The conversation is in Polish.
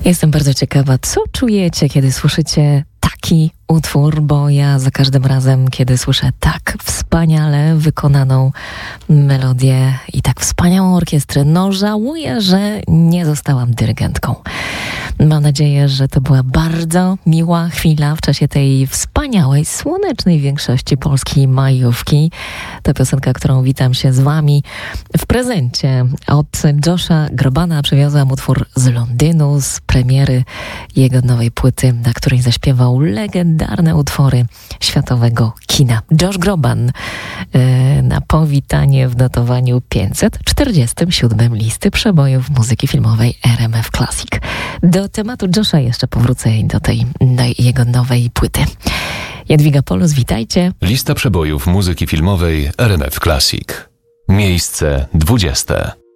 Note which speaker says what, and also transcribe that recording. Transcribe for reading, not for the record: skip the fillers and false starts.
Speaker 1: Jestem bardzo ciekawa, co czujecie, kiedy słyszycie taki utwór, bo ja za każdym razem, kiedy słyszę tak wspaniale wykonaną melodię i tak wspaniałą orkiestrę, żałuję, że nie zostałam dyrygentką. Mam nadzieję, że to była bardzo miła chwila w czasie tej wspaniałej, słonecznej większości polskiej majówki. To piosenka, którą witam się z wami w prezencie od Josha Grobana. Przywiozłam utwór z Londynu, z premiery jego nowej płyty, na której zaśpiewał legendarne utwory światowego kina. Josh Groban na powitanie w notowaniu 547 listy przebojów muzyki filmowej RMF Classic. Do tematu Josha jeszcze powrócę i do tej jego nowej płyty. Jadwiga Polus, witajcie.
Speaker 2: Lista przebojów muzyki filmowej RMF Classic. Miejsce 20.